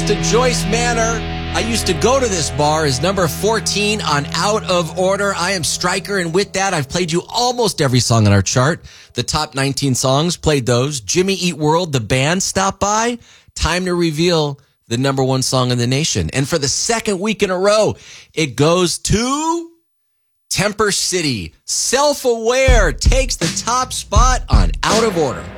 to Joyce Manor. I used to go to this bar is number 14 on Out of Order. I am Stryker, and with that, I've played you almost every song on our chart. The top 19 songs, played those. Jimmy Eat World, the band, stopped by. Time to reveal the number one song in the nation. And for the second week in a row, it goes to Temper City. Self-Aware takes the top spot on Out of Order.